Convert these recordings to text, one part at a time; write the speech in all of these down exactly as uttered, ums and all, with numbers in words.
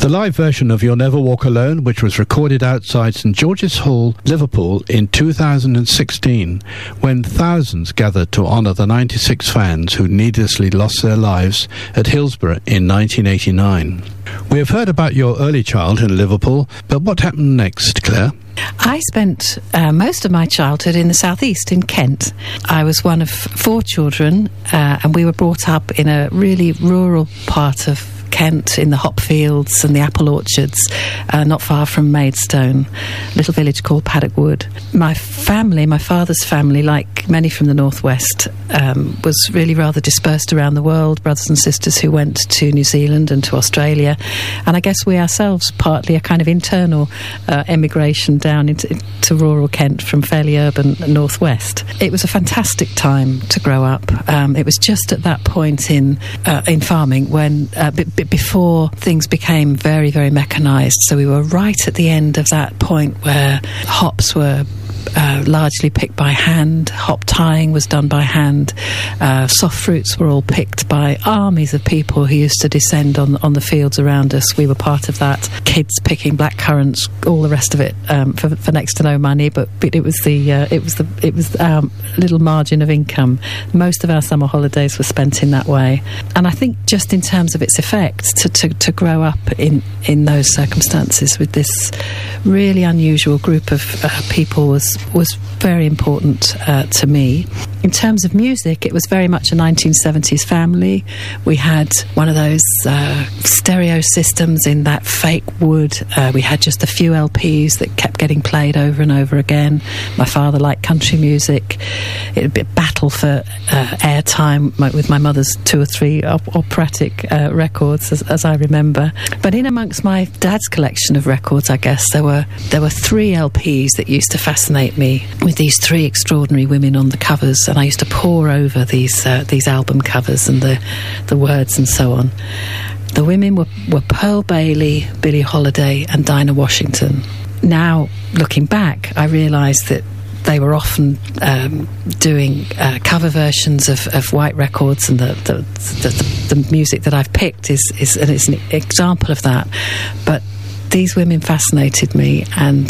The live version of You'll Never Walk Alone, which was recorded outside St George's Hall, Liverpool in two thousand sixteen, when thousands gathered to honour the ninety-six fans who needlessly lost their lives at Hillsborough in nineteen eighty-nine. We have heard about your early childhood in Liverpool, but what happened next, Claire? I spent uh, most of my childhood in the southeast, in Kent. I was one of four children, uh, and we were brought up in a really rural part of Kent, in the hop fields and the apple orchards, uh, not far from Maidstone, a little village called Paddock Wood. My family, my father's family, like many from the northwest, um, was really rather dispersed around the world, brothers and sisters who went to New Zealand and to Australia, and I guess we ourselves partly a kind of internal uh, emigration down into to rural Kent from fairly urban northwest. It was a fantastic time to grow up. Um, it was just at that point in uh, in farming when uh, b- b- before things became very, very mechanised. So we were right at the end of that point where hops were Uh, largely picked by hand. Hop tying was done by hand. Uh, soft fruits were all picked by armies of people who used to descend on on the fields around us. We were part of that. Kids picking blackcurrants, all the rest of it um, for, for next to no money. But, but it was the uh, it was the it was our little margin of income. Most of our summer holidays were spent in that way. And I think just in terms of its effect, to to, to grow up in in those circumstances with this really unusual group of uh, people was was very important uh, to me. In terms of music, it was very much a nineteen seventies family. We had one of those uh, stereo systems in that fake wood. Uh, we had just a few L Ps that kept getting played over and over again. My father liked country music. It would be a battle for uh, airtime with my mother's two or three op- operatic uh, records, as, as I remember. But in amongst my dad's collection of records, I guess, there were there were three L Ps that used to fascinate me, with these three extraordinary women on the covers, and I used to pore over these uh, these album covers and the the words and so on. The women were, were Pearl Bailey, Billie Holiday and Dinah Washington. Now, looking back, I realised that they were often um, doing uh, cover versions of, of white records, and the the, the the music that I've picked is, is, is an example of that. But these women fascinated me, and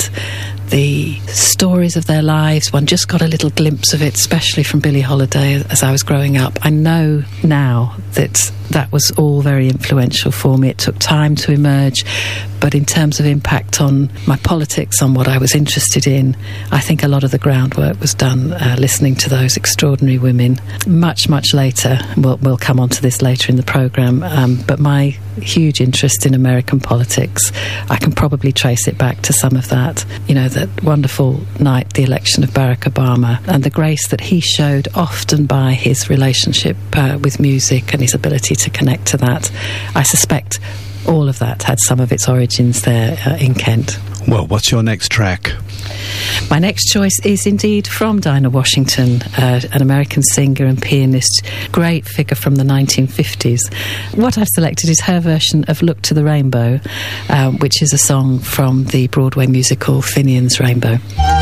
the stories of their lives, one just got a little glimpse of it, especially from Billie Holiday as I was growing up. I know now that that was all very influential for me. It took time to emerge, but in terms of impact on my politics, on what I was interested in, I think a lot of the groundwork was done uh, listening to those extraordinary women. Much, much later, we'll, we'll come on to this later in the programme, um, but my huge interest in American politics, I can probably trace it back to some of that. You know, that wonderful night, the election of Barack Obama, and the grace that he showed often by his relationship uh, with music and his ability to connect to that. I suspect all of that had some of its origins there uh, in Kent. Well, what's your next track? My next choice is indeed from Dinah Washington, uh, an American singer and pianist, great figure from the nineteen fifties. What I've selected is her version of Look to the Rainbow, uh, which is a song from the Broadway musical Finian's Rainbow.